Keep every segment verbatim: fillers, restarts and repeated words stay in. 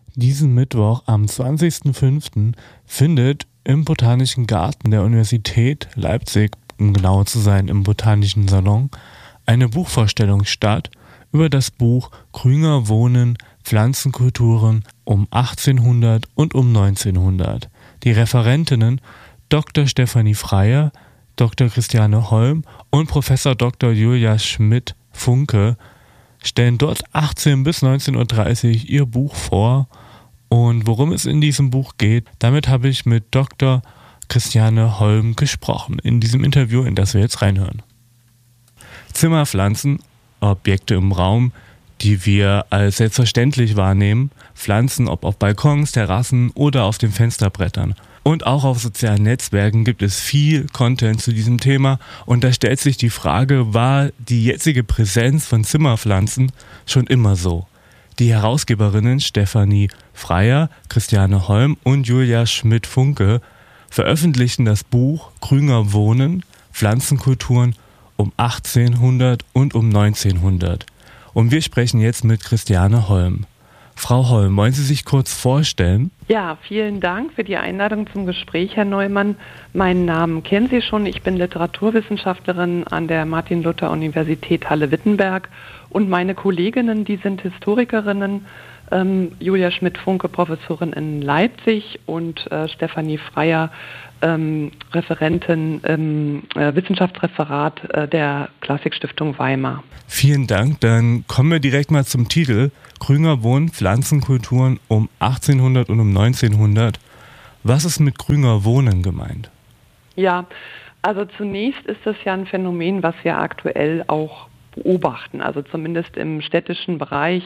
Diesen Mittwoch am zwanzigsten fünften findet im Botanischen Garten der Universität Leipzig, um genauer zu sein im Botanischen Salon, eine Buchvorstellung statt über das Buch Grüner Wohnen, Pflanzenkulturen um achtzehnhundert und um neunzehnhundert. Die Referentinnen Doktor Stefanie Freier, Doktor Christiane Holm und Professor Doktor Julia Schmidt-Funke stellen dort achtzehn bis neunzehn Uhr dreißig ihr Buch vor. Und worum es in diesem Buch geht, damit habe ich mit Doktor Christiane Holm gesprochen, in diesem Interview, in das wir jetzt reinhören. Zimmerpflanzen, Objekte im Raum, die wir als selbstverständlich wahrnehmen, Pflanzen, ob auf Balkons, Terrassen oder auf den Fensterbrettern. Und auch auf sozialen Netzwerken gibt es viel Content zu diesem Thema und da stellt sich die Frage, war die jetzige Präsenz von Zimmerpflanzen schon immer so? Die Herausgeberinnen Stefanie Freier, Christiane Holm und Julia Schmidt-Funke veröffentlichten das Buch Grüner Wohnen, Pflanzenkulturen um achtzehnhundert und um neunzehnhundert. Und wir sprechen jetzt mit Christiane Holm. Frau Holm, wollen Sie sich kurz vorstellen? Ja, vielen Dank für die Einladung zum Gespräch, Herr Neumann. Meinen Namen kennen Sie schon. Ich bin Literaturwissenschaftlerin an der Martin-Luther-Universität Halle-Wittenberg und meine Kolleginnen, die sind Historikerinnen. Ähm, Julia Schmidt-Funke, Professorin in Leipzig und äh, Stefanie Freier, ähm, Referentin im äh, Wissenschaftsreferat äh, der Klassikstiftung Weimar. Vielen Dank. Dann kommen wir direkt mal zum Titel. Grüner Wohnen, Pflanzenkulturen um achtzehnhundert und um neunzehnhundert. Was ist mit grüner Wohnen gemeint? Ja, also zunächst ist das ja ein Phänomen, was wir aktuell auch beobachten, also zumindest im städtischen Bereich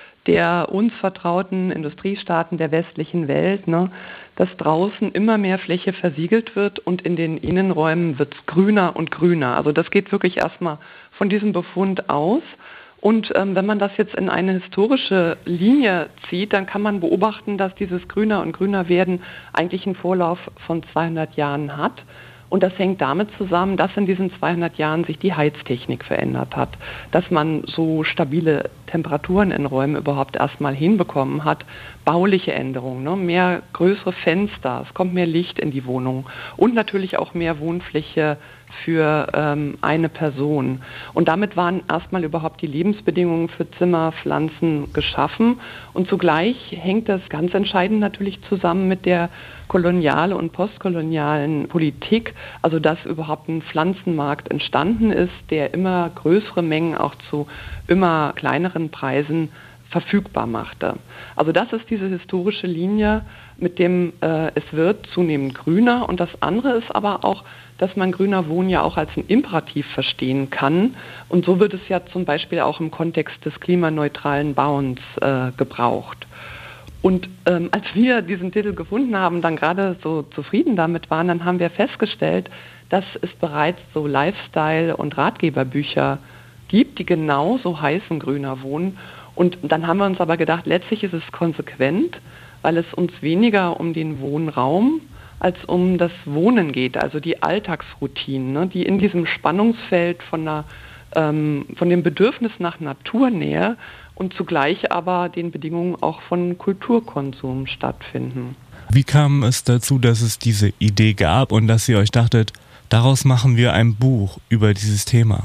der uns vertrauten Industriestaaten der westlichen Welt, ne, dass draußen immer mehr Fläche versiegelt wird und in den Innenräumen wird es grüner und grüner. Also das geht wirklich erstmal von diesem Befund aus. Und ähm, wenn man das jetzt in eine historische Linie zieht, dann kann man beobachten, dass dieses grüner und grüner werden eigentlich einen Vorlauf von zweihundert Jahren hat. Und das hängt damit zusammen, dass in diesen zweihundert Jahren sich die Heiztechnik verändert hat, dass man so stabile Temperaturen in Räumen überhaupt erstmal hinbekommen hat, bauliche Änderungen, ne? Mehr größere Fenster, es kommt mehr Licht in die Wohnung und natürlich auch mehr Wohnfläche für ähm, eine Person. Und damit waren erstmal überhaupt die Lebensbedingungen für Zimmerpflanzen geschaffen. Und zugleich hängt das ganz entscheidend natürlich zusammen mit der kolonialen und postkolonialen Politik, also dass überhaupt ein Pflanzenmarkt entstanden ist, der immer größere Mengen auch zu immer kleineren Preisen verfügbar machte. Also das ist diese historische Linie, mit dem äh, es wird zunehmend grüner. Und das andere ist aber auch, dass man grüner Wohnen ja auch als ein Imperativ verstehen kann. Und so wird es ja zum Beispiel auch im Kontext des klimaneutralen Bauens äh, gebraucht. Und ähm, als wir diesen Titel gefunden haben, dann gerade so zufrieden damit waren, dann haben wir festgestellt, dass es bereits so Lifestyle- und Ratgeberbücher gibt, die genauso heißen Grüner Wohnen. Und dann haben wir uns aber gedacht, letztlich ist es konsequent, weil es uns weniger um den Wohnraum als um das Wohnen geht, also die Alltagsroutinen, ne, die in diesem Spannungsfeld von, einer, ähm, von dem Bedürfnis nach Naturnähe und zugleich aber den Bedingungen auch von Kulturkonsum stattfinden. Wie kam es dazu, dass es diese Idee gab und dass ihr euch dachtet, daraus machen wir ein Buch über dieses Thema?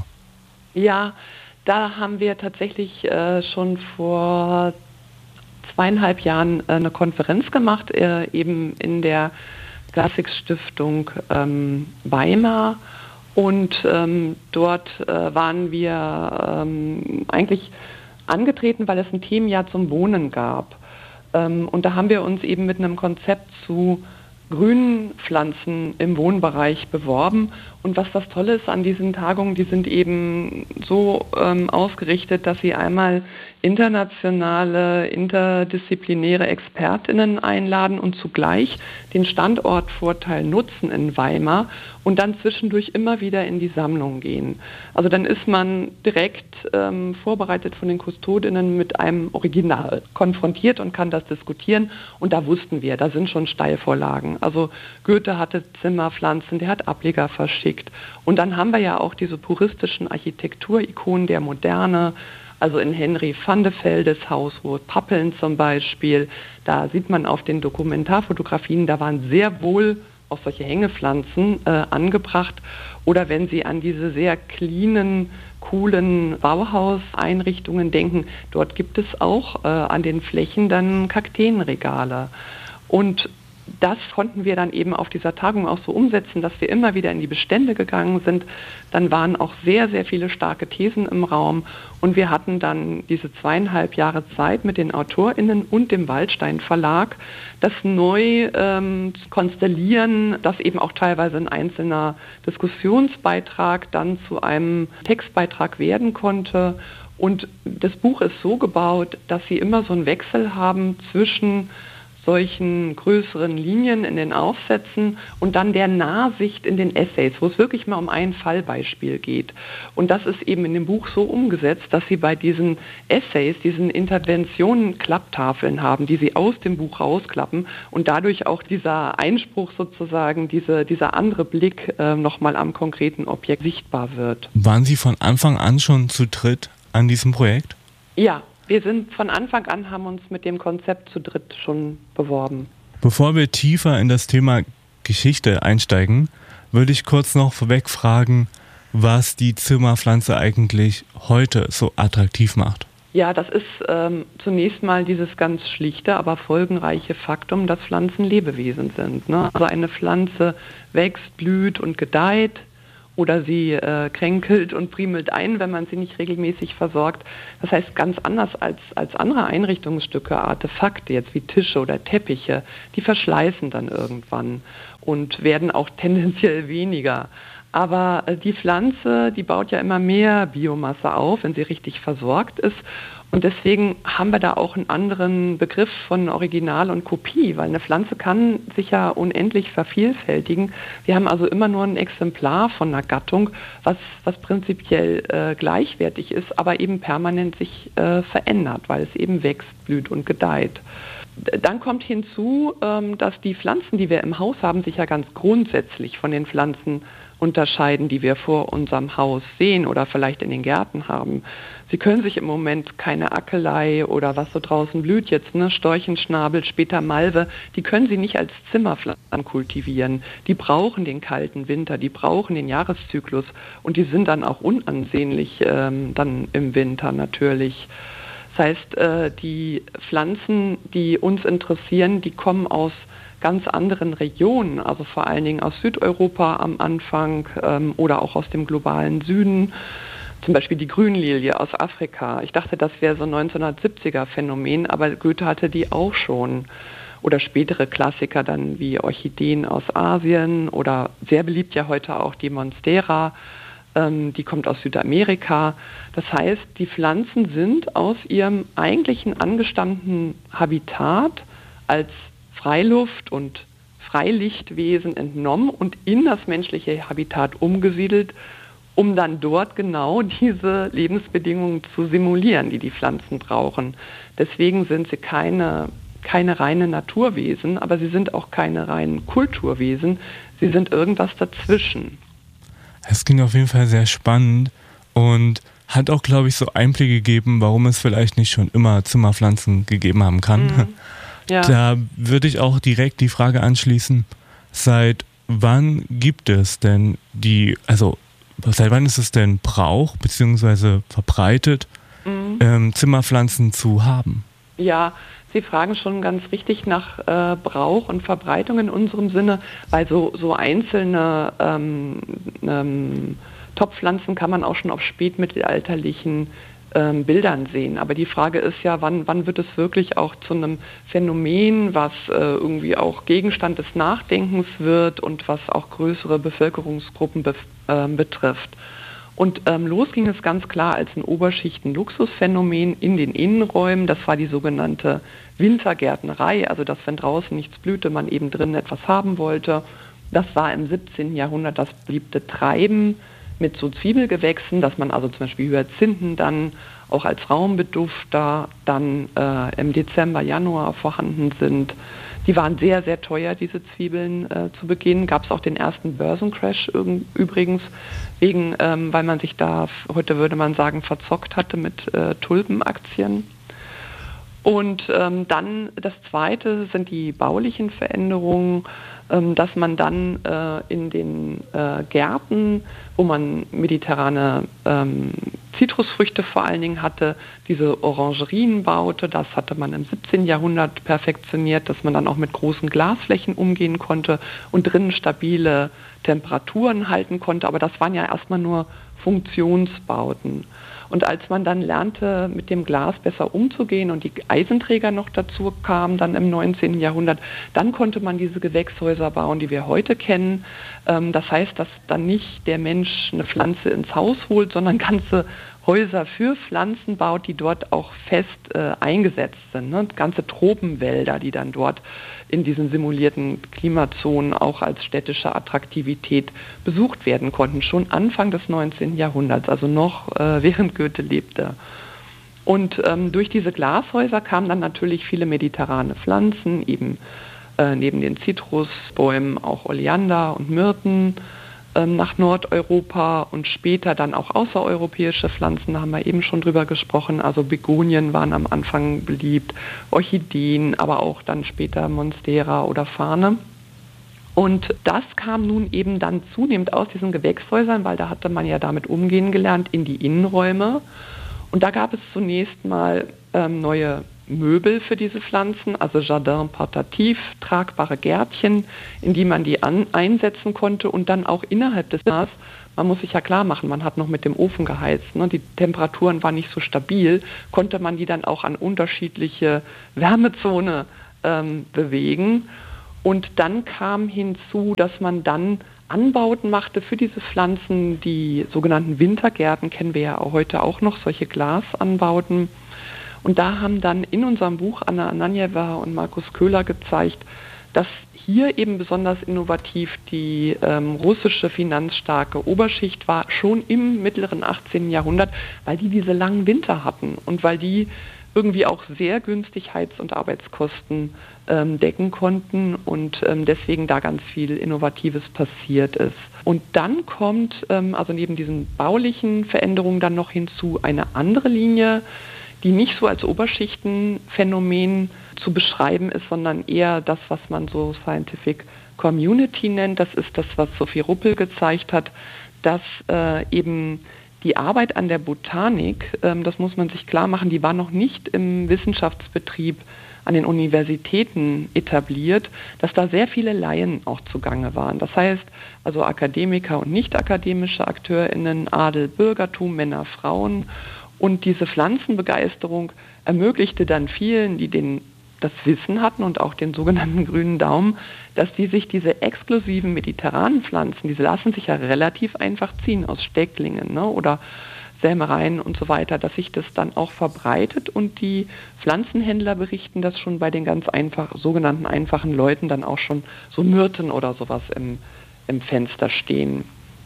Ja, da haben wir tatsächlich äh, schon vor zweieinhalb Jahren äh, eine Konferenz gemacht, äh, eben in der Klassikstiftung ähm, Weimar. Und ähm, dort äh, waren wir ähm, eigentlich angetreten, weil es ein Themenjahr zum Wohnen gab. Ähm, und da haben wir uns eben mit einem Konzept zu grünen Pflanzen im Wohnbereich beworben. Und was das Tolle ist an diesen Tagungen, die sind eben so ähm, ausgerichtet, dass sie einmal internationale, interdisziplinäre ExpertInnen einladen und zugleich den Standortvorteil nutzen in Weimar und dann zwischendurch immer wieder in die Sammlung gehen. Also dann ist man direkt ähm, vorbereitet von den KustodInnen mit einem Original konfrontiert und kann das diskutieren. Und da wussten wir, da sind schon Steilvorlagen. Also Goethe hatte Zimmerpflanzen, der hat Ableger verschickt. Und dann haben wir ja auch diese puristischen Architekturikonen der Moderne, Also in Henry van de Veldes Haus, wo Pappeln zum Beispiel, da sieht man auf den Dokumentarfotografien, da waren sehr wohl auch solche Hängepflanzen äh, angebracht. Oder wenn Sie an diese sehr cleanen, coolen Bauhauseinrichtungen denken, dort gibt es auch äh, an den Flächen dann Kakteenregale. Und das konnten wir dann eben auf dieser Tagung auch so umsetzen, dass wir immer wieder in die Bestände gegangen sind. Dann waren auch sehr, sehr viele starke Thesen im Raum und wir hatten dann diese zweieinhalb Jahre Zeit mit den AutorInnen und dem Waldstein Verlag, das neu ähm, zu konstellieren, dass eben auch teilweise ein einzelner Diskussionsbeitrag dann zu einem Textbeitrag werden konnte. Und das Buch ist so gebaut, dass Sie immer so einen Wechsel haben zwischen solchen größeren Linien in den Aufsätzen und dann der Nahsicht in den Essays, wo es wirklich mal um ein Fallbeispiel geht. Und das ist eben in dem Buch so umgesetzt, dass Sie bei diesen Essays, diesen Interventionen Klapptafeln haben, die Sie aus dem Buch rausklappen und dadurch auch dieser Einspruch sozusagen, diese, dieser andere Blick äh, nochmal am konkreten Objekt sichtbar wird. Waren Sie von Anfang an schon zu dritt an diesem Projekt? Ja. Wir sind von Anfang an, haben uns mit dem Konzept zu dritt schon beworben. Bevor wir tiefer in das Thema Geschichte einsteigen, würde ich kurz noch vorweg fragen, was die Zimmerpflanze eigentlich heute so attraktiv macht. Ja, das ist ähm, zunächst mal dieses ganz schlichte, aber folgenreiche Faktum, dass Pflanzen Lebewesen sind. Ne? Also eine Pflanze wächst, blüht und gedeiht. Oder sie äh, kränkelt und primelt ein, wenn man sie nicht regelmäßig versorgt. Das heißt, ganz anders als, als andere Einrichtungsstücke, Artefakte, jetzt wie Tische oder Teppiche, die verschleißen dann irgendwann und werden auch tendenziell weniger. Aber äh, die Pflanze, die baut ja immer mehr Biomasse auf, wenn sie richtig versorgt ist. Und deswegen haben wir da auch einen anderen Begriff von Original und Kopie, weil eine Pflanze kann sich ja unendlich vervielfältigen. Wir haben also immer nur ein Exemplar von einer Gattung, was, was prinzipiell äh, gleichwertig ist, aber eben permanent sich äh, verändert, weil es eben wächst, blüht und gedeiht. Dann kommt hinzu, ähm, dass die Pflanzen, die wir im Haus haben, sich ja ganz grundsätzlich von den Pflanzen unterscheiden, die wir vor unserem Haus sehen oder vielleicht in den Gärten haben. Sie können sich im Moment keine Akelei oder was so draußen blüht jetzt, ne, Storchenschnabel, später Malve, die können Sie nicht als Zimmerpflanzen kultivieren. Die brauchen den kalten Winter, die brauchen den Jahreszyklus und die sind dann auch unansehnlich ähm, dann im Winter natürlich. Das heißt, äh, die Pflanzen, die uns interessieren, die kommen aus ganz anderen Regionen, also vor allen Dingen aus Südeuropa am Anfang ähm, oder auch aus dem globalen Süden. Zum Beispiel die Grünlilie aus Afrika. Ich dachte, das wäre so ein neunzehnhundertsiebziger Phänomen, aber Goethe hatte die auch schon. Oder spätere Klassiker dann wie Orchideen aus Asien oder sehr beliebt ja heute auch die Monstera, ähm, die kommt aus Südamerika. Das heißt, die Pflanzen sind aus ihrem eigentlichen angestammten Habitat als Freiluft- und Freilichtwesen entnommen und in das menschliche Habitat umgesiedelt, um dann dort genau diese Lebensbedingungen zu simulieren, die die Pflanzen brauchen. Deswegen sind sie keine, keine reine Naturwesen, aber sie sind auch keine reinen Kulturwesen. Sie sind irgendwas dazwischen. Es klingt auf jeden Fall sehr spannend und hat auch, glaube ich, so Einblicke gegeben, warum es vielleicht nicht schon immer Zimmerpflanzen gegeben haben kann. Mhm. Ja. Da würde ich auch direkt die Frage anschließen, seit wann gibt es denn die, also seit wann ist es denn Brauch bzw. verbreitet, mhm. ähm, Zimmerpflanzen zu haben? Ja, Sie fragen schon ganz richtig nach äh, Brauch und Verbreitung in unserem Sinne, weil so, so einzelne ähm, ähm, Topfpflanzen kann man auch schon auf spätmittelalterlichen ähm, Bildern sehen. Aber die Frage ist ja, wann, wann wird es wirklich auch zu einem Phänomen, was äh, irgendwie auch Gegenstand des Nachdenkens wird und was auch größere Bevölkerungsgruppen be äh, betrifft. Und ähm, los ging es ganz klar als ein Oberschichten-Luxusphänomen in den Innenräumen. Das war die sogenannte Wintergärtnerei, also dass, wenn draußen nichts blühte, man eben drinnen etwas haben wollte. Das war im siebzehnten Jahrhundert das beliebte Treiben mit so Zwiebelgewächsen, dass man also zum Beispiel Hyazinthen dann auch als Raumbedufter dann äh, im Dezember, Januar vorhanden sind. Die waren sehr, sehr teuer, diese Zwiebeln äh, zu Beginn. Gab es auch den ersten Börsencrash übrigens, wegen, ähm, weil man sich da, heute würde man sagen, verzockt hatte mit äh, Tulpenaktien. Und ähm, dann das Zweite sind die baulichen Veränderungen, ähm, dass man dann äh, in den äh, Gärten, wo man mediterrane ähm, Zitrusfrüchte vor allen Dingen hatte, diese Orangerien baute. Das hatte man im siebzehnten Jahrhundert perfektioniert, dass man dann auch mit großen Glasflächen umgehen konnte und drinnen stabile Temperaturen halten konnte. Aber das waren ja erstmal nur Funktionsbauten. Und als man dann lernte, mit dem Glas besser umzugehen und die Eisenträger noch dazu kamen, dann im neunzehnten Jahrhundert, dann konnte man diese Gewächshäuser bauen, die wir heute kennen. Das heißt, dass dann nicht der Mensch eine Pflanze ins Haus holt, sondern ganze Häuser für Pflanzen baut, die dort auch fest äh, eingesetzt sind. Ne? Ganze Tropenwälder, die dann dort in diesen simulierten Klimazonen auch als städtische Attraktivität besucht werden konnten, schon Anfang des neunzehnten Jahrhunderts, also noch äh, während Goethe lebte. Und ähm, durch diese Glashäuser kamen dann natürlich viele mediterrane Pflanzen, eben äh, neben den Zitrusbäumen auch Oleander und Myrten ähm, nach Nordeuropa und später dann auch außereuropäische Pflanzen, da haben wir eben schon drüber gesprochen, also Begonien waren am Anfang beliebt, Orchideen, aber auch dann später Monstera oder Farne. Und das kam nun eben dann zunehmend aus diesen Gewächshäusern, weil da hatte man ja damit umgehen gelernt, in die Innenräume. Und da gab es zunächst mal ähm, neue Möbel für diese Pflanzen, also Jardin portatif, tragbare Gärtchen, in die man die an, einsetzen konnte und dann auch innerhalb des Jahres, man muss sich ja klar machen, man hat noch mit dem Ofen geheizt, ne? Die Temperaturen waren nicht so stabil, konnte man die dann auch an unterschiedliche Wärmezone ähm, bewegen. Und dann kam hinzu, dass man dann Anbauten machte für diese Pflanzen, die sogenannten Wintergärten, kennen wir ja auch heute auch noch, solche Glasanbauten. Und da haben dann in unserem Buch Anna Ananjewa und Markus Köhler gezeigt, dass hier eben besonders innovativ die ähm, russische finanzstarke Oberschicht war, schon im mittleren achtzehnten Jahrhundert, weil die diese langen Winter hatten und weil die irgendwie auch sehr günstig Heiz- und Arbeitskosten ähm, decken konnten und ähm, deswegen da ganz viel Innovatives passiert ist. Und dann kommt, ähm, also neben diesen baulichen Veränderungen dann noch hinzu, eine andere Linie, die nicht so als Oberschichtenphänomen zu beschreiben ist, sondern eher das, was man so Scientific Community nennt. Das ist das, was Sophie Ruppel gezeigt hat, dass äh, eben die Arbeit an der Botanik, ähm, das muss man sich klar machen, die war noch nicht im Wissenschaftsbetrieb an den Universitäten etabliert, dass da sehr viele Laien auch zugange waren. Das heißt, also Akademiker und nicht akademische AkteurInnen, Adel, Bürgertum, Männer, Frauen. Und diese Pflanzenbegeisterung ermöglichte dann vielen, die den, das Wissen hatten und auch den sogenannten grünen Daumen, dass die sich diese exklusiven mediterranen Pflanzen, diese lassen sich ja relativ einfach ziehen aus Stecklingen, ne, oder Sämereien und so weiter, dass sich das dann auch verbreitet und die Pflanzenhändler berichten, dass schon bei den ganz einfach, sogenannten einfachen Leuten dann auch schon so Myrten oder sowas im, im Fenster stehen.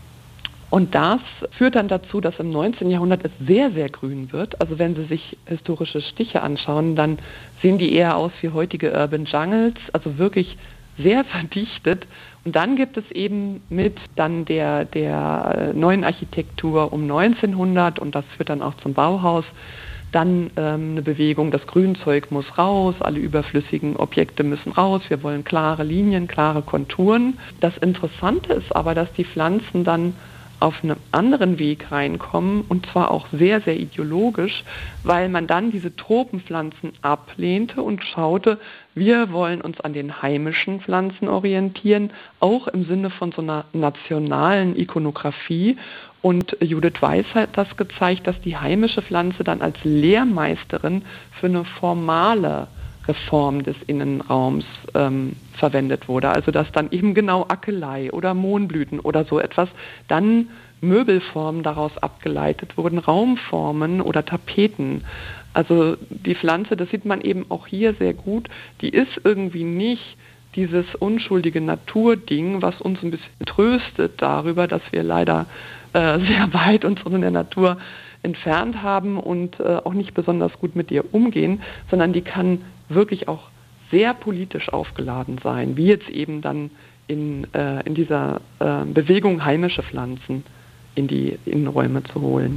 Und das führt dann dazu, dass im neunzehnten Jahrhundert es sehr, sehr grün wird. Also wenn Sie sich historische Stiche anschauen, dann sehen die eher aus wie heutige Urban Jungles, also wirklich sehr verdichtet. Und dann gibt es eben mit dann der, der neuen Architektur um neunzehnhundert, und das führt dann auch zum Bauhaus, dann ähm, eine Bewegung, das Grünzeug muss raus, alle überflüssigen Objekte müssen raus, wir wollen klare Linien, klare Konturen. Das Interessante ist aber, dass die Pflanzen dann auf einem anderen Weg reinkommen, und zwar auch sehr, sehr ideologisch, weil man dann diese Tropenpflanzen ablehnte und schaute, wir wollen uns an den heimischen Pflanzen orientieren, auch im Sinne von so einer nationalen Ikonografie. Und Judith Weiß hat das gezeigt, dass die heimische Pflanze dann als Lehrmeisterin für eine formale Reform des Innenraums ähm, verwendet wurde. Also dass dann eben genau Akelei oder Mohnblüten oder so etwas, dann Möbelformen daraus abgeleitet wurden, Raumformen oder Tapeten. Also die Pflanze, das sieht man eben auch hier sehr gut, die ist irgendwie nicht dieses unschuldige Naturding, was uns ein bisschen tröstet darüber, dass wir leider äh, sehr weit uns von der Natur entfernt haben und äh, auch nicht besonders gut mit ihr umgehen, sondern die kann wirklich auch sehr politisch aufgeladen sein, wie jetzt eben dann in, äh, in dieser äh, Bewegung heimische Pflanzen in die Innenräume zu holen.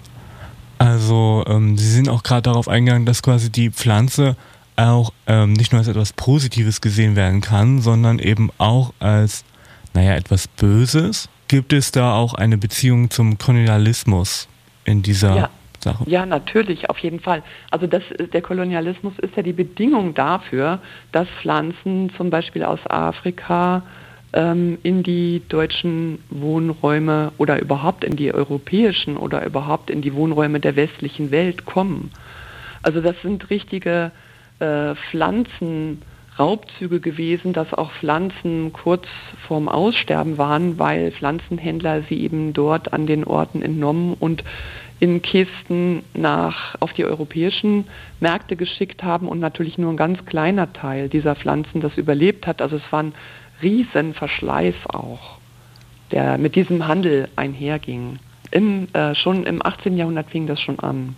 Also ähm, Sie sind auch gerade darauf eingegangen, dass quasi die Pflanze auch ähm, nicht nur als etwas Positives gesehen werden kann, sondern eben auch als, naja, etwas Böses. Gibt es da auch eine Beziehung zum Kolonialismus in dieser ja. Sache? Ja, natürlich, auf jeden Fall. Also das, der Kolonialismus ist ja die Bedingung dafür, dass Pflanzen zum Beispiel aus Afrika ähm, in die deutschen Wohnräume oder überhaupt in die europäischen oder überhaupt in die Wohnräume der westlichen Welt kommen. Also das sind richtige äh, Pflanzenraubzüge gewesen, dass auch Pflanzen kurz vorm Aussterben waren, weil Pflanzenhändler sie eben dort an den Orten entnommen und in Kisten nach auf die europäischen Märkte geschickt haben und natürlich nur ein ganz kleiner Teil dieser Pflanzen das überlebt hat. Also es war ein riesen Verschleiß auch, der mit diesem Handel einherging. Im, äh, schon im achtzehnten Jahrhundert fing das schon an.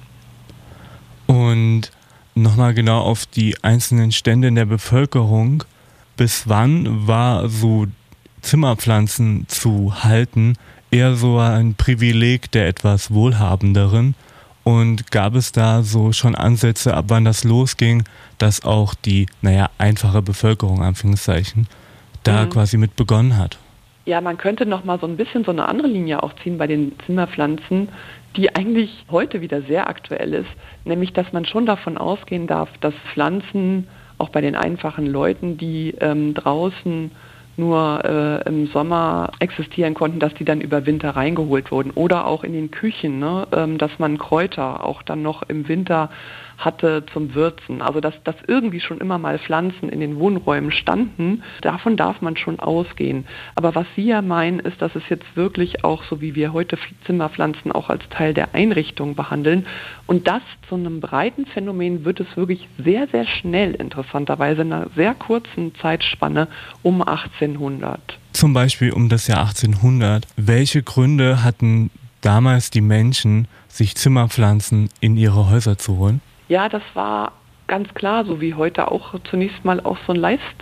Und nochmal genau auf die einzelnen Stände in der Bevölkerung. Bis wann war so Zimmerpflanzen zu halten eher so ein Privileg der etwas Wohlhabenderen? Und gab es da so schon Ansätze, ab wann das losging, dass auch die, naja, einfache Bevölkerung, Anführungszeichen, da mhm. quasi mit begonnen hat? Ja, man könnte noch mal so ein bisschen so eine andere Linie auch ziehen bei den Zimmerpflanzen, die eigentlich heute wieder sehr aktuell ist, nämlich dass man schon davon ausgehen darf, dass Pflanzen auch bei den einfachen Leuten, die ähm, draußen nur äh, im Sommer existieren konnten, dass die dann über Winter reingeholt wurden. Oder auch in den Küchen, ne, ähm, dass man Kräuter auch dann noch im Winter hatte zum Würzen. Also dass, dass irgendwie schon immer mal Pflanzen in den Wohnräumen standen, davon darf man schon ausgehen. Aber was Sie ja meinen, ist, dass es jetzt wirklich auch, so wie wir heute Zimmerpflanzen auch als Teil der Einrichtung behandeln. Und das zu einem breiten Phänomen wird es wirklich sehr, sehr schnell, interessanterweise in einer sehr kurzen Zeitspanne um achtzehnhundert. Zum Beispiel um das Jahr achtzehnhundert. Welche Gründe hatten damals die Menschen, sich Zimmerpflanzen in ihre Häuser zu holen? Ja, das war ganz klar, so wie heute auch zunächst mal auch so ein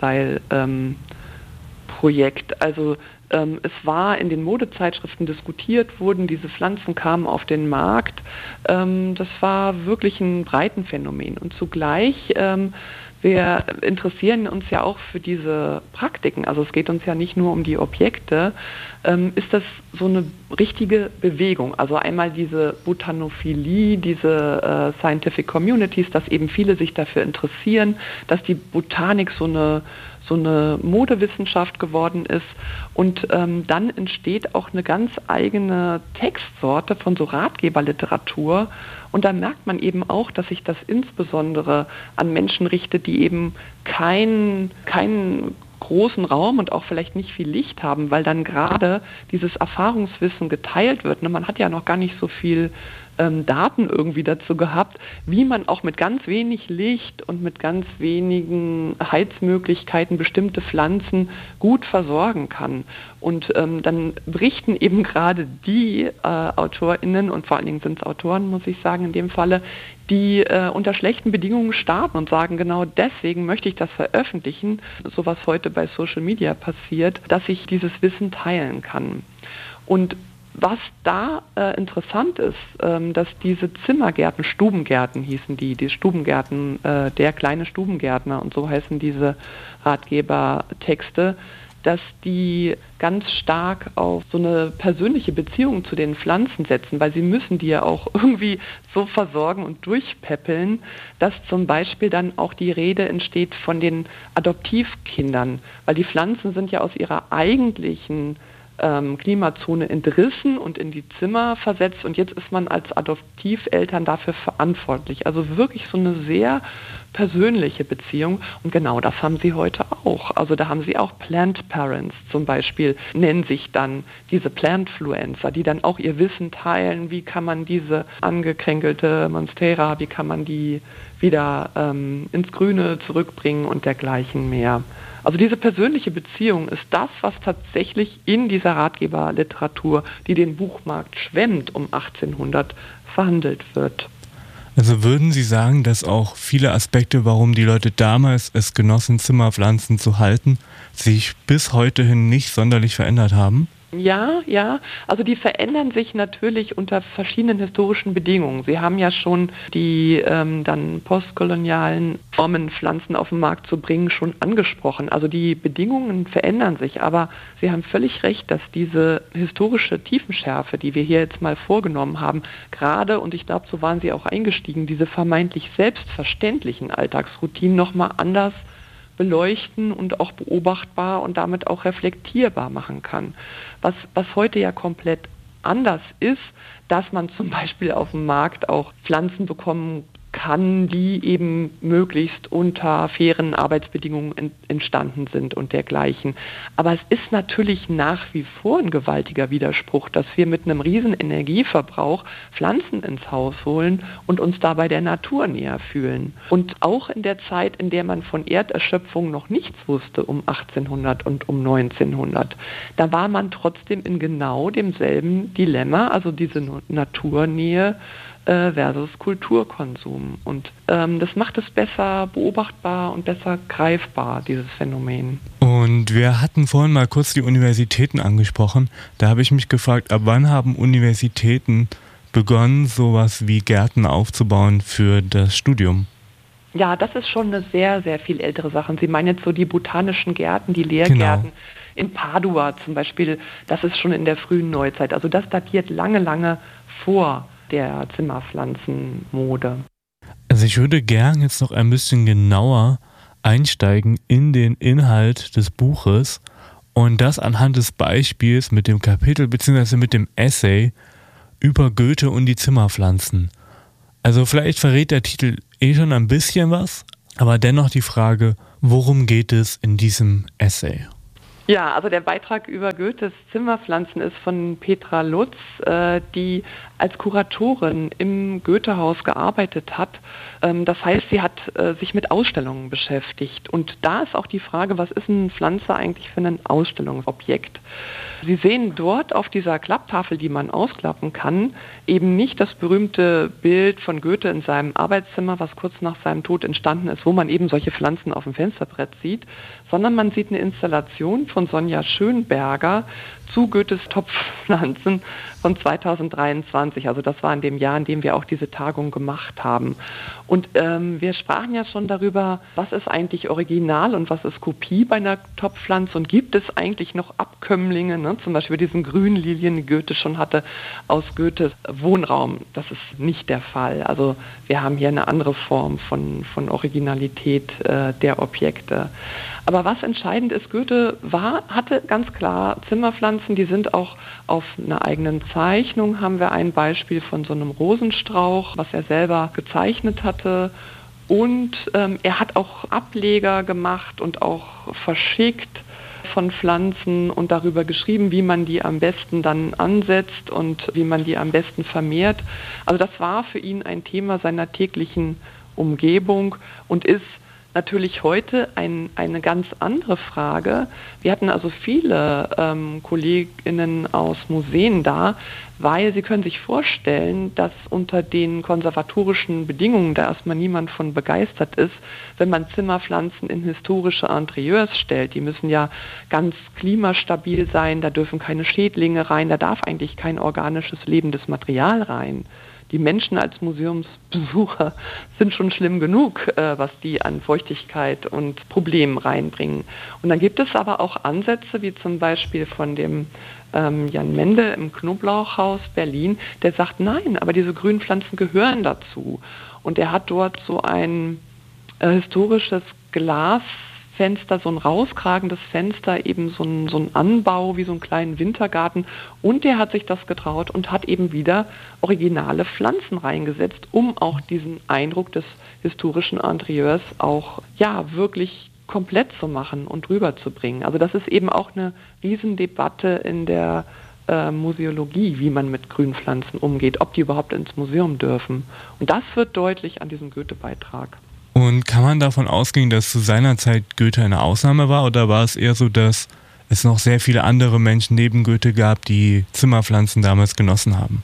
Lifestyle-Projekt. Ähm, also ähm, es war in den Modezeitschriften diskutiert wurden, diese Pflanzen kamen auf den Markt. Ähm, das war wirklich ein Breitenphänomen. Und zugleich, ähm, wir interessieren uns ja auch für diese Praktiken. Also es geht uns ja nicht nur um die Objekte. Ähm, ist das so eine richtige Bewegung? Also einmal diese Botanophilie, diese äh, Scientific Communities, dass eben viele sich dafür interessieren, dass die Botanik so eine so eine Modewissenschaft geworden ist und ähm, dann entsteht auch eine ganz eigene Textsorte von so Ratgeberliteratur und da merkt man eben auch, dass sich das insbesondere an Menschen richtet, die eben keinen keinen großen Raum und auch vielleicht nicht viel Licht haben, weil dann gerade dieses Erfahrungswissen geteilt wird. Ne? Man hat ja noch gar nicht so viel ähm, Daten irgendwie dazu gehabt, wie man auch mit ganz wenig Licht und mit ganz wenigen Heizmöglichkeiten bestimmte Pflanzen gut versorgen kann. Und ähm, dann berichten eben gerade die äh, AutorInnen, und vor allen Dingen sind es Autoren, muss ich sagen, in dem Falle, die äh, unter schlechten Bedingungen starten und sagen, genau deswegen möchte ich das veröffentlichen, so was heute bei Social Media passiert, dass ich dieses Wissen teilen kann. Und was da äh, interessant ist, ähm, dass diese Zimmergärten, Stubengärten hießen die, die Stubengärten, äh, der kleine Stubengärtner und so heißen diese Ratgebertexte, dass die ganz stark auf so eine persönliche Beziehung zu den Pflanzen setzen, weil sie müssen die ja auch irgendwie so versorgen und durchpäppeln, dass zum Beispiel dann auch die Rede entsteht von den Adoptivkindern, weil die Pflanzen sind ja aus ihrer eigentlichen ähm, Klimazone entrissen und in die Zimmer versetzt und jetzt ist man als Adoptiveltern dafür verantwortlich. Also wirklich so eine sehr persönliche Beziehung. Und genau das haben sie heute auch. Also da haben sie auch Plant Parents zum Beispiel, nennen sich dann diese Plantfluencer, die dann auch ihr Wissen teilen, wie kann man diese angekränkelte Monstera, wie kann man die wieder ähm, ins Grüne zurückbringen und dergleichen mehr. Also diese persönliche Beziehung ist das, was tatsächlich in dieser Ratgeberliteratur, die den Buchmarkt schwemmt, um achtzehnhundert verhandelt wird. Also würden Sie sagen, dass auch viele Aspekte, warum die Leute damals es genossen, Zimmerpflanzen zu halten, sich bis heute hin nicht sonderlich verändert haben? Ja, ja. Also die verändern sich natürlich unter verschiedenen historischen Bedingungen. Sie haben ja schon die ähm, dann postkolonialen Formen, Pflanzen auf den Markt zu bringen, schon angesprochen. Also die Bedingungen verändern sich, aber Sie haben völlig recht, dass diese historische Tiefenschärfe, die wir hier jetzt mal vorgenommen haben, gerade, und ich glaube, so waren Sie auch eingestiegen, diese vermeintlich selbstverständlichen Alltagsroutinen nochmal anders beleuchten und auch beobachtbar und damit auch reflektierbar machen kann. Was, was heute ja komplett anders ist, dass man zum Beispiel auf dem Markt auch Pflanzen bekommen kann, die eben möglichst unter fairen Arbeitsbedingungen ent- entstanden sind und dergleichen. Aber es ist natürlich nach wie vor ein gewaltiger Widerspruch, dass wir mit einem riesen Energieverbrauch Pflanzen ins Haus holen und uns dabei der Natur näher fühlen. Und auch in der Zeit, in der man von Erderschöpfung noch nichts wusste, um achtzehnhundert und um neunzehnhundert, da war man trotzdem in genau demselben Dilemma, also diese Naturnähe versus Kulturkonsum. Und ähm, das macht es besser beobachtbar und besser greifbar, dieses Phänomen. Und wir hatten vorhin mal kurz die Universitäten angesprochen. Da habe ich mich gefragt, ab wann haben Universitäten begonnen, sowas wie Gärten aufzubauen für das Studium? Ja, das ist schon eine sehr, sehr viel ältere Sache. Sie meinen jetzt so die botanischen Gärten, die Lehrgärten. Genau. In Padua zum Beispiel, das ist schon in der frühen Neuzeit. Also das datiert lange, lange vor der Zimmerpflanzenmode. Also ich würde gern jetzt noch ein bisschen genauer einsteigen in den Inhalt des Buches und das anhand des Beispiels mit dem Kapitel bzw. mit dem Essay über Goethe und die Zimmerpflanzen. Also vielleicht verrät der Titel eh schon ein bisschen was, aber dennoch die Frage, worum geht es in diesem Essay? Ja, also der Beitrag über Goethes Zimmerpflanzen ist von Petra Lutz, äh, die als Kuratorin im Goethehaus gearbeitet hat. Ähm, das heißt, sie hat äh, sich mit Ausstellungen beschäftigt. Und da ist auch die Frage, was ist eine Pflanze eigentlich für ein Ausstellungsobjekt? Sie sehen dort auf dieser Klapptafel, die man ausklappen kann, eben nicht das berühmte Bild von Goethe in seinem Arbeitszimmer, was kurz nach seinem Tod entstanden ist, wo man eben solche Pflanzen auf dem Fensterbrett sieht, sondern man sieht eine Installation von Sonja Schönberger zu Goethes Topfpflanzen von zweitausenddreiundzwanzig. Also das war in dem Jahr, in dem wir auch diese Tagung gemacht haben. Und ähm, wir sprachen ja schon darüber, was ist eigentlich Original und was ist Kopie bei einer Topfpflanze und gibt es eigentlich noch Abkömmlinge, ne? Zum Beispiel diesen Grünlilien, die Goethe schon hatte, aus Goethes Wohnraum. Das ist nicht der Fall. Also wir haben hier eine andere Form von, von Originalität äh, der Objekte. Aber was entscheidend ist, Goethe war, hatte ganz klar Zimmerpflanzen, die sind auch auf einer eigenen Zeichnung, haben wir ein Beispiel von so einem Rosenstrauch, was er selber gezeichnet hatte. Und ähm, er hat auch Ableger gemacht und auch verschickt von Pflanzen und darüber geschrieben, wie man die am besten dann ansetzt und wie man die am besten vermehrt. Also das war für ihn ein Thema seiner täglichen Umgebung und ist natürlich heute ein, eine ganz andere Frage. Wir hatten also viele ähm, KollegInnen aus Museen da, weil Sie können sich vorstellen, dass unter den konservatorischen Bedingungen da erstmal niemand von begeistert ist, wenn man Zimmerpflanzen in historische Interieurs stellt. Die müssen ja ganz klimastabil sein, da dürfen keine Schädlinge rein, da darf eigentlich kein organisches lebendes Material rein. Die Menschen als Museumsbesucher sind schon schlimm genug, äh, was die an Feuchtigkeit und Problemen reinbringen. Und dann gibt es aber auch Ansätze, wie zum Beispiel von dem ähm, Jan Mende im Knoblauchhaus Berlin, der sagt, nein, aber diese Grünpflanzen gehören dazu. Und er hat dort so ein äh, historisches Glas Fenster, so ein rauskragendes Fenster, eben so ein, so ein Anbau wie so einen kleinen Wintergarten. Und der hat sich das getraut und hat eben wieder originale Pflanzen reingesetzt, um auch diesen Eindruck des historischen Interieurs auch ja wirklich komplett zu machen und rüberzubringen. Also das ist eben auch eine Riesendebatte in der äh, Museologie, wie man mit Grünpflanzen umgeht, ob die überhaupt ins Museum dürfen. Und das wird deutlich an diesem Goethe-Beitrag. Und kann man davon ausgehen, dass zu seiner Zeit Goethe eine Ausnahme war, oder war es eher so, dass es noch sehr viele andere Menschen neben Goethe gab, die Zimmerpflanzen damals genossen haben?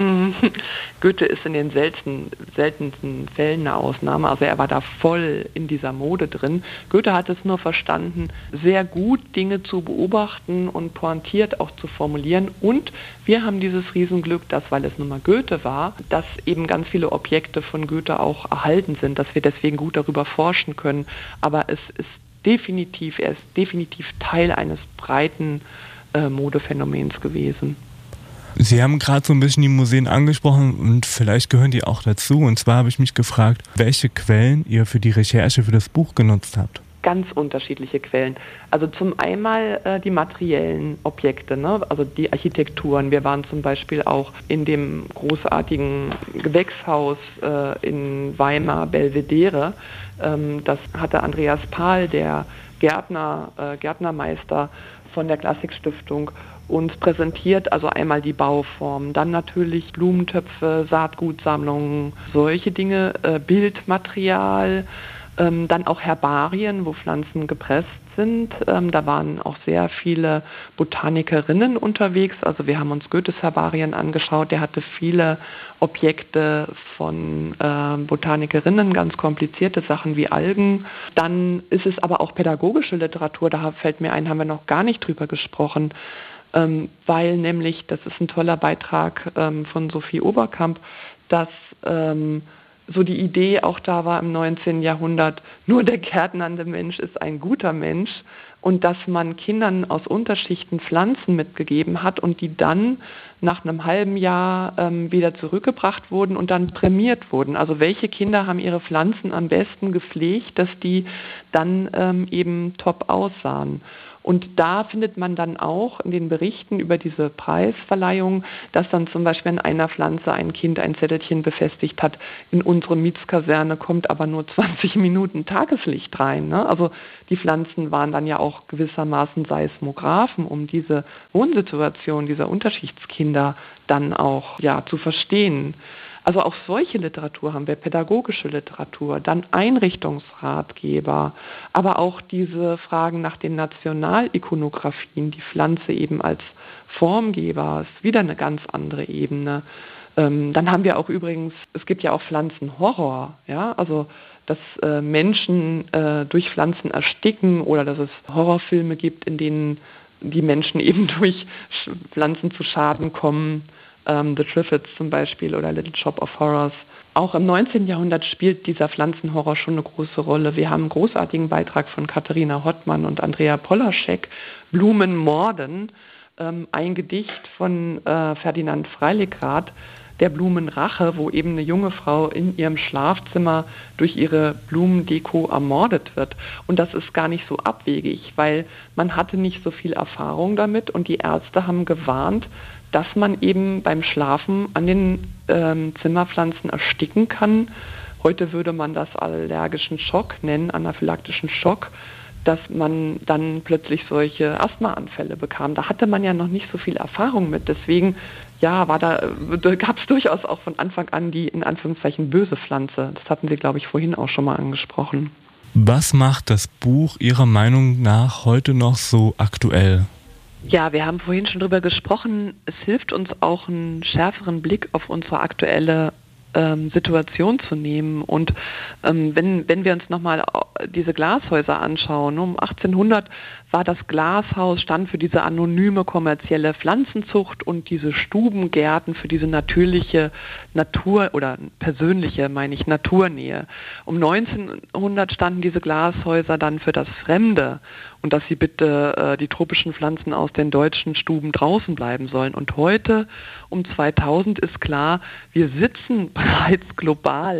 Goethe ist in den selten, seltensten Fällen eine Ausnahme, also er war da voll in dieser Mode drin. Goethe hat es nur verstanden, sehr gut Dinge zu beobachten und pointiert auch zu formulieren, und wir haben dieses Riesenglück, dass, weil es nun mal Goethe war, dass eben ganz viele Objekte von Goethe auch erhalten sind, dass wir deswegen gut darüber forschen können, aber es ist definitiv, er ist definitiv Teil eines breiten äh, Modephänomens gewesen. Sie haben gerade so ein bisschen die Museen angesprochen und vielleicht gehören die auch dazu. Und zwar habe ich mich gefragt, welche Quellen ihr für die Recherche für das Buch genutzt habt. Ganz unterschiedliche Quellen. Also zum einmal äh, die materiellen Objekte, ne? Also die Architekturen. Wir waren zum Beispiel auch in dem großartigen Gewächshaus äh, in Weimar, Belvedere. Ähm, das hatte Andreas Pahl, der Gärtner, äh, Gärtnermeister von der Klassikstiftung, uns präsentiert, also einmal die Bauform, dann natürlich Blumentöpfe, Saatgutsammlungen, solche Dinge, äh, Bildmaterial, ähm, dann auch Herbarien, wo Pflanzen gepresst sind. Ähm, da waren auch sehr viele Botanikerinnen unterwegs, also wir haben uns Goethes Herbarien angeschaut, der hatte viele Objekte von äh, Botanikerinnen, ganz komplizierte Sachen wie Algen. Dann ist es aber auch pädagogische Literatur, da fällt mir ein, haben wir noch gar nicht drüber gesprochen, Ähm, weil nämlich, das ist ein toller Beitrag ähm, von Sophie Oberkamp, dass ähm, so die Idee auch da war im neunzehnten Jahrhundert, nur der gärtnernde Mensch ist ein guter Mensch, und dass man Kindern aus Unterschichten Pflanzen mitgegeben hat und die dann nach einem halben Jahr ähm, wieder zurückgebracht wurden und dann prämiert wurden. Also welche Kinder haben ihre Pflanzen am besten gepflegt, dass die dann ähm, eben top aussahen. Und da findet man dann auch in den Berichten über diese Preisverleihung, dass dann zum Beispiel an einer Pflanze ein Kind ein Zettelchen befestigt hat, in unsere Mietskaserne kommt aber nur zwanzig Minuten Tageslicht rein. Ne? Also die Pflanzen waren dann ja auch gewissermaßen Seismographen, um diese Wohnsituation dieser Unterschichtskinder dann auch ja, zu verstehen. Also auch solche Literatur haben wir, pädagogische Literatur, dann Einrichtungsratgeber, aber auch diese Fragen nach den Nationalikonografien, die Pflanze eben als Formgeber, ist wieder eine ganz andere Ebene. Ähm, dann haben wir auch übrigens, es gibt ja auch Pflanzenhorror, ja, also dass äh, Menschen äh, durch Pflanzen ersticken oder dass es Horrorfilme gibt, in denen die Menschen eben durch Pflanzen zu Schaden kommen. Um, The Triffids zum Beispiel oder Little Shop of Horrors. Auch im neunzehnten Jahrhundert spielt dieser Pflanzenhorror schon eine große Rolle. Wir haben einen großartigen Beitrag von Katharina Hottmann und Andrea Polaschek, Blumenmorden, ähm, ein Gedicht von äh, Ferdinand Freiligrath, der Blumenrache, wo eben eine junge Frau in ihrem Schlafzimmer durch ihre Blumendeko ermordet wird. Und das ist gar nicht so abwegig, weil man hatte nicht so viel Erfahrung damit und die Ärzte haben gewarnt, dass man eben beim Schlafen an den ähm, Zimmerpflanzen ersticken kann. Heute würde man das allergischen Schock nennen, anaphylaktischen Schock, dass man dann plötzlich solche Asthmaanfälle bekam. Da hatte man ja noch nicht so viel Erfahrung mit. Deswegen ja, war da, da gab es durchaus auch von Anfang an die in Anführungszeichen böse Pflanze. Das hatten Sie, glaube ich, vorhin auch schon mal angesprochen. Was macht das Buch Ihrer Meinung nach heute noch so aktuell? Ja, wir haben vorhin schon drüber gesprochen. Es hilft uns auch, einen schärferen Blick auf unsere aktuelle ähm, Situation zu nehmen. Und ähm, wenn, wenn wir uns nochmal diese Glashäuser anschauen, um achtzehnhundert war das Glashaus, stand für diese anonyme kommerzielle Pflanzenzucht und diese Stubengärten für diese natürliche Natur oder persönliche, meine ich, Naturnähe. Um neunzehnhundert standen diese Glashäuser dann für das Fremde und dass sie bitte äh, die tropischen Pflanzen aus den deutschen Stuben draußen bleiben sollen. Und heute, um zweitausend, ist klar, wir sitzen bereits global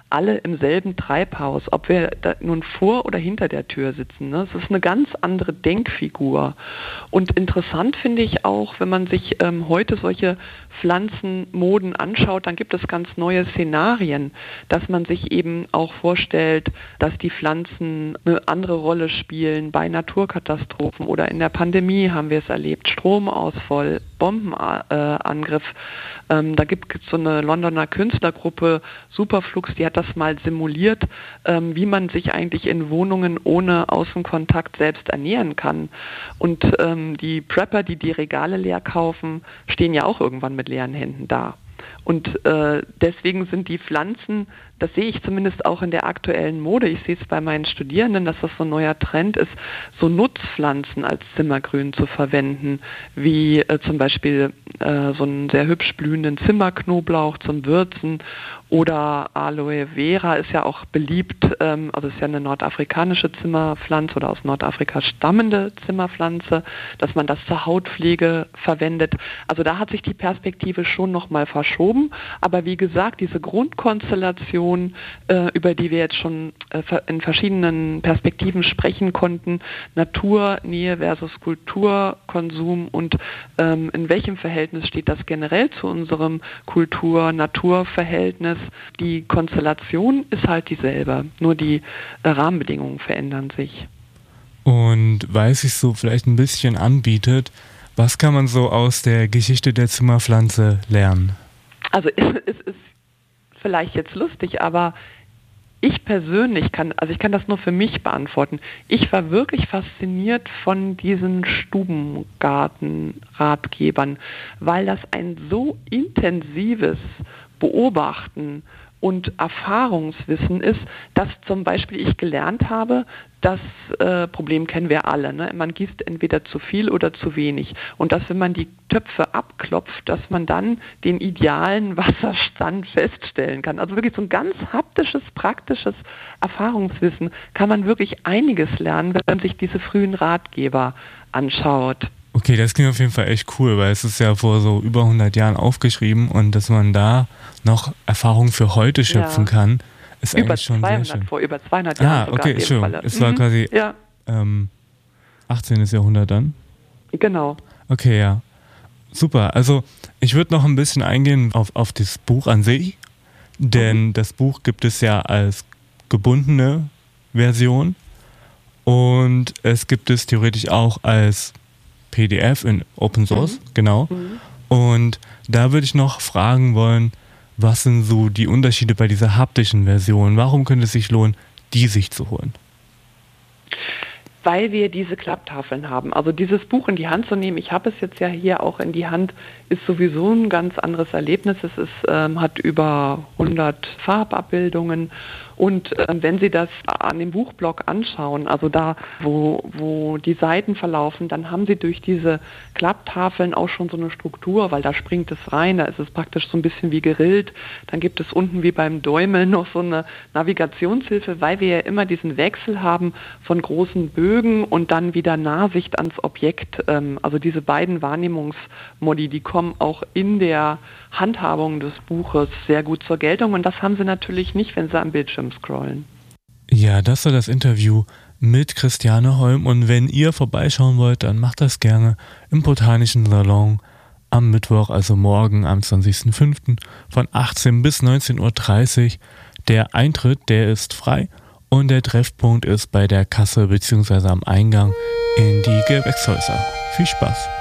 alle im selben Treibhaus, ob wir da nun vor oder hinter der Tür sitzen. Ne? Es ist eine ganz andere Denkfigur. Und interessant finde ich auch, wenn man sich ähm, heute solche Pflanzenmoden anschaut, dann gibt es ganz neue Szenarien, dass man sich eben auch vorstellt, dass die Pflanzen eine andere Rolle spielen bei Naturkatastrophen oder in der Pandemie haben wir es erlebt, Stromausfall, Bombenangriff. Ähm, da gibt es so eine Londoner Künstlergruppe, Superflux, die hat das mal simuliert, ähm, wie man sich eigentlich in Wohnungen ohne Außenkontakt selbst ernähren kann. Und ähm, die Prepper, die die Regale leer kaufen, stehen ja auch irgendwann mit leeren Händen da. Und äh, deswegen sind die Pflanzen, das sehe ich zumindest auch in der aktuellen Mode, ich sehe es bei meinen Studierenden, dass das so ein neuer Trend ist, so Nutzpflanzen als Zimmergrün zu verwenden, wie äh, zum Beispiel äh, so einen sehr hübsch blühenden Zimmerknoblauch zum Würzen oder Aloe Vera ist ja auch beliebt, ähm, also ist ja eine nordafrikanische Zimmerpflanze oder aus Nordafrika stammende Zimmerpflanze, dass man das zur Hautpflege verwendet. Also da hat sich die Perspektive schon nochmal verschoben, aber wie gesagt, diese Grundkonstellation, äh, über die wir jetzt schon äh, in verschiedenen Perspektiven sprechen konnten, Naturnähe versus Kulturkonsum und ähm, in welchem Verhältnis steht das generell zu unserem Kultur-Natur-Verhältnis. Die Konstellation ist halt dieselbe, nur die äh, Rahmenbedingungen verändern sich. Und weil es sich so vielleicht ein bisschen anbietet, was kann man so aus der Geschichte der Zimmerpflanze lernen? Also es, es ist vielleicht jetzt lustig, aber ich persönlich kann, also ich kann das nur für mich beantworten. Ich war wirklich fasziniert von diesen Stubengarten-Ratgebern, weil das ein so intensives Beobachten und Erfahrungswissen ist, dass zum Beispiel ich gelernt habe, das äh, Problem kennen wir alle. Ne? Man gießt entweder zu viel oder zu wenig. Und dass, wenn man die Töpfe abklopft, dass man dann den idealen Wasserstand feststellen kann. Also wirklich so ein ganz haptisches, praktisches Erfahrungswissen kann man wirklich einiges lernen, wenn man sich diese frühen Ratgeber anschaut. Okay, das klingt auf jeden Fall echt cool, weil es ist ja vor so über hundert Jahren aufgeschrieben und dass man da noch Erfahrungen für heute schöpfen ja. kann, ist über eigentlich schon zweihundert, sehr schön. Vor über zweihundert Jahren ah, sogar okay, in dem schön. Falle. Es war mhm. quasi ja. ähm, achtzehnten. Jahrhundert dann? Genau. Okay, ja. Super. Also ich würde noch ein bisschen eingehen auf, auf das Buch an sich, denn mhm. das Buch gibt es ja als gebundene Version und es gibt es theoretisch auch als P D F in Open Source, mhm. genau. Mhm. Und da würde ich noch fragen wollen, was sind so die Unterschiede bei dieser haptischen Version? Warum könnte es sich lohnen, die sich zu holen? Weil wir diese Klapptafeln haben. Also dieses Buch in die Hand zu nehmen, ich habe es jetzt ja hier auch in die Hand, ist sowieso ein ganz anderes Erlebnis. Es ist, ähm, hat über hundert Farbabbildungen und äh, wenn Sie das an dem Buchblock anschauen, also da, wo, wo die Seiten verlaufen, dann haben Sie durch diese Klapptafeln auch schon so eine Struktur, weil da springt es rein, da ist es praktisch so ein bisschen wie gerillt. Dann gibt es unten wie beim Däumel noch so eine Navigationshilfe, weil wir ja immer diesen Wechsel haben von großen Bögen und dann wieder Nahsicht ans Objekt. Ähm, also diese beiden Wahrnehmungsmodi, die kommen auch in der Handhabung des Buches sehr gut zur Geltung und das haben Sie natürlich nicht, wenn Sie am Bildschirm scrollen. Ja, das war das Interview mit Christiane Holm und wenn ihr vorbeischauen wollt, dann macht das gerne im Botanischen Salon am Mittwoch, also morgen am zwanzigsten fünften von achtzehn bis neunzehn Uhr dreißig. Der Eintritt, der ist frei und der Treffpunkt ist bei der Kasse bzw. am Eingang in die Gewächshäuser. Viel Spaß!